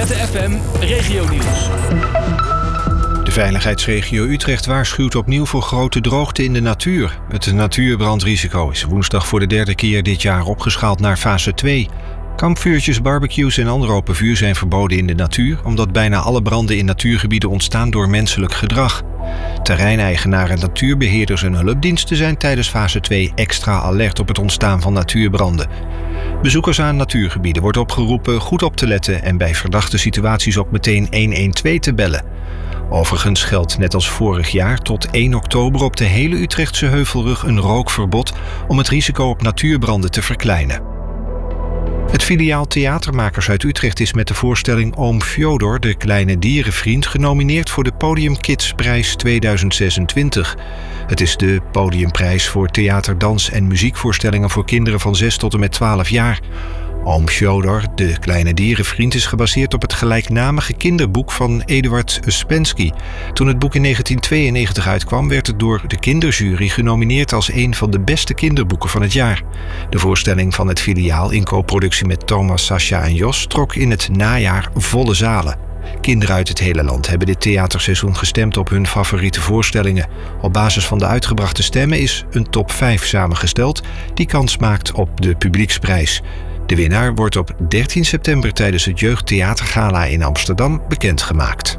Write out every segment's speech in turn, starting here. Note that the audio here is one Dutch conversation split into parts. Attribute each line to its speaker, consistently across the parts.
Speaker 1: ZFM Regionieuws.
Speaker 2: De veiligheidsregio Utrecht waarschuwt opnieuw voor grote droogte in de natuur. Het natuurbrandrisico is woensdag voor de derde keer dit jaar opgeschaald naar fase 2. Kampvuurtjes, barbecues en ander open vuur zijn verboden in de natuur, omdat bijna alle branden in natuurgebieden ontstaan door menselijk gedrag. Terreineigenaren, natuurbeheerders en hulpdiensten zijn tijdens fase 2 extra alert op het ontstaan van natuurbranden. Bezoekers aan natuurgebieden wordt opgeroepen goed op te letten en bij verdachte situaties ook meteen 112 te bellen. Overigens geldt net als vorig jaar tot 1 oktober op de hele Utrechtse Heuvelrug een rookverbod om het risico op natuurbranden te verkleinen. Het filiaal Theatermakers uit Utrecht is met de voorstelling Oom Fjodor, de kleine dierenvriend, genomineerd voor de Podium Kidsprijs 2026. Het is de podiumprijs voor theater, dans en muziekvoorstellingen voor kinderen van 6 tot en met 12 jaar. Oom Fjodor, de kleine dierenvriend, is gebaseerd op het gelijknamige kinderboek van Eduard Uspensky. Toen het boek in 1992 uitkwam, werd het door de kinderjury genomineerd als een van de beste kinderboeken van het jaar. De voorstelling van het filiaal in co-productie met Thomas, Sascha en Jos trok in het najaar volle zalen. Kinderen uit het hele land hebben dit theaterseizoen gestemd op hun favoriete voorstellingen. Op basis van de uitgebrachte stemmen is een top 5 samengesteld die kans maakt op de publieksprijs. De winnaar wordt op 13 september tijdens het Jeugdtheatergala in Amsterdam bekendgemaakt.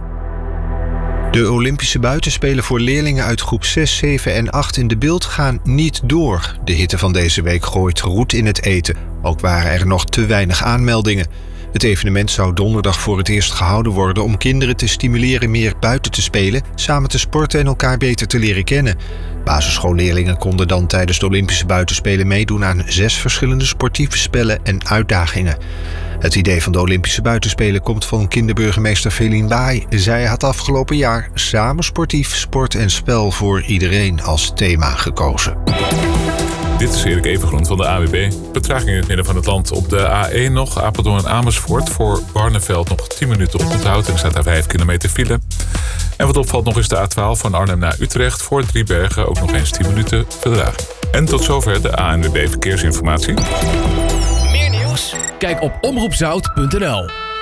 Speaker 2: De Olympische buitenspelen voor leerlingen uit groep 6, 7 en 8 in De Bilt gaan niet door. De hitte van deze week gooit roet in het eten. Ook waren er nog te weinig aanmeldingen. Het evenement zou donderdag voor het eerst gehouden worden om kinderen te stimuleren meer buiten te spelen, samen te sporten en elkaar beter te leren kennen. Basisschoolleerlingen konden dan tijdens de Olympische buitenspelen meedoen aan 6 verschillende sportieve spellen en uitdagingen. Het idee van de Olympische buitenspelen komt van kinderburgemeester Feline Baai. Zij had afgelopen jaar samen sportief, sport en spel voor iedereen als thema gekozen.
Speaker 3: Dit is Erik Evengroen van de AWB. Vertraging in het midden van het land op de A1 nog. Apeldoorn en Amersfoort. Voor Barneveld nog 10 minuten oponthoud. En er staat daar 5 kilometer file. En wat opvalt nog is de A12 van Arnhem naar Utrecht. Voor Driebergen ook nog eens 10 minuten vertraging. En tot zover de ANWB Verkeersinformatie.
Speaker 1: Meer nieuws? Kijk op omroepzout.nl.